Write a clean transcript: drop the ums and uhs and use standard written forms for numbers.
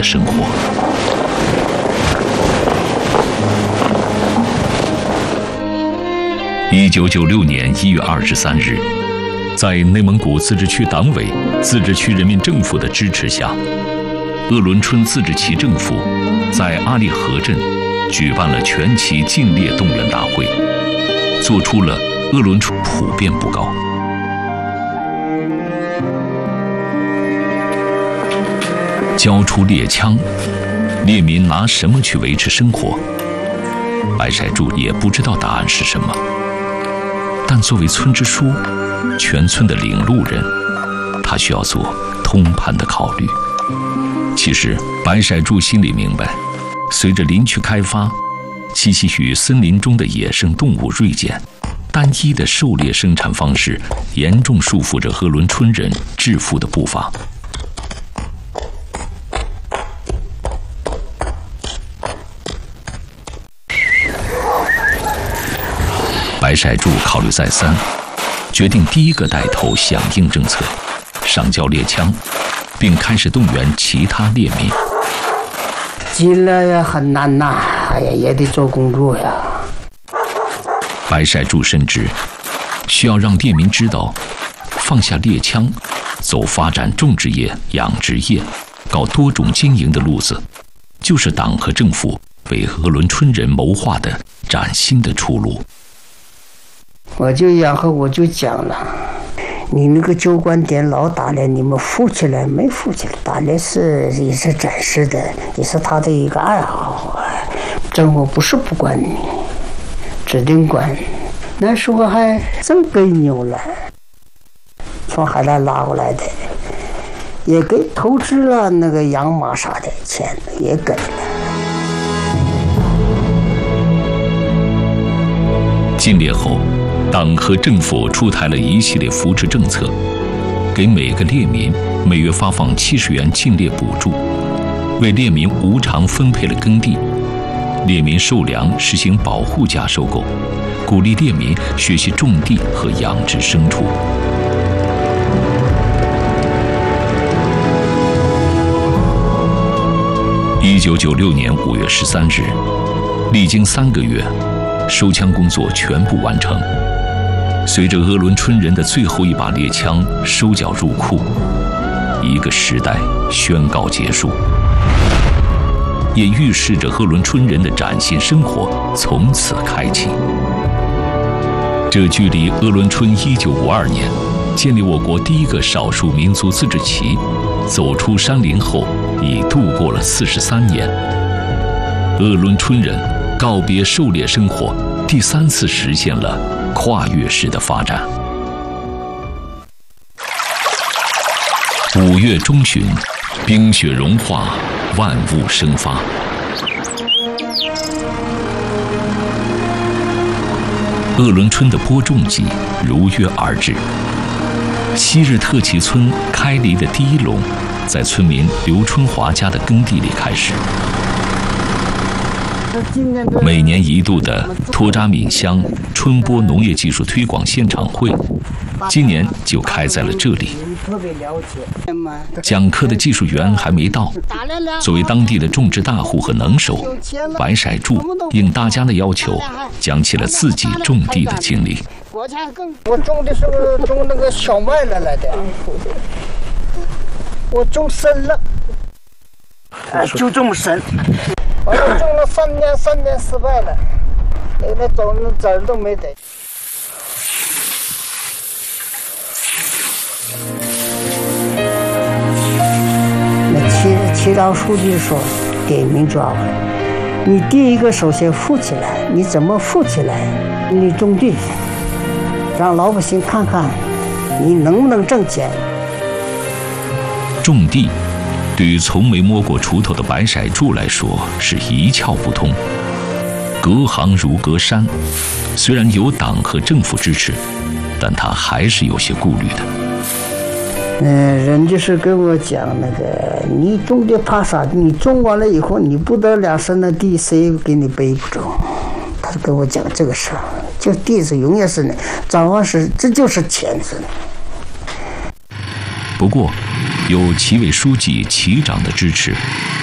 生活。1996年1月23日，在内蒙古自治区党委、自治区人民政府的支持下，鄂伦春自治旗政府在阿里河镇举办了全旗禁猎动员大会，做出了鄂伦春普遍布告。交出猎枪，猎民拿什么去维持生活？白晒柱也不知道答案是什么。但作为村支书，全村的领路人，他需要做通盘的考虑。其实，白晒柱心里明白，随着林区开发，栖息于森林中的野生动物锐减，单一的狩猎生产方式严重束缚着鄂伦春人致富的步伐。白晒柱考虑再三，决定第一个带头响应政策，上交猎枪，并开始动员其他猎民。 进来也很难呐，哎呀，也得做工作呀。 白晒柱深知，需要让猎民知道，放下猎枪，走发展种植业、养殖业、搞多种经营的路子，就是党和政府为鄂伦春人谋划的崭新的出路。 然后我就讲了，你那个旧观点老打猎，你们富起来没富起来？打猎也是展示的，也是他的一个爱好。政府不是不管你，指定管。那时候还真给牛了，从海南拉过来的，也给投资了那个养马啥的钱也给了。 禁猎后，党和政府出台了一系列扶持政策，给每个猎民每月发放70元禁猎补助，为猎民无偿分配了耕地，猎民受粮实行保护价收购，鼓励猎民学习种地和养殖牲畜。1996年5月13日，历经3个月，收枪工作全部完成。随着鄂伦春人的最后一把猎枪收缴入库，一个时代宣告结束，也预示着鄂伦春人的崭新生活从此开启。这距离鄂伦春1952年建立我国第一个少数民族自治旗走出山林后，已度过了43年。鄂伦春人告别狩猎生活，第3次实现了跨越式的发展。5月中旬，冰雪融化，万物生发。鄂伦春的播种季如约而至。昔日特旗村开犁的第一垄，在村民刘春华家的耕地里开始。每年一度的托扎闽乡春播农业技术推广现场会，今年就开在了这里。讲课的技术员还没到，作为当地的种植大户和能手，白晒柱应大家的要求，讲起了自己种地的经历。 我种的是种那个小麦来的，我种深了，就这么深。我种了3年失败了，那种籽儿都没得。那旗长书记说，点名抓稳，你第一个首先富起来，你怎么富起来？你种地，让老百姓看看你能不能挣钱。 种地对于从没摸过锄头的白晒柱来说是一窍不通。隔行如隔山，虽然有党和政府支持，但他还是有些顾虑的。 人家是跟我讲那个，你种的怕啥？你种完了以后，你不得2升的地，谁给你背不着？他就跟我讲这个事儿，就地是永远是那，早晚是这就是钱子。 不过，有旗委书记、旗长的支持，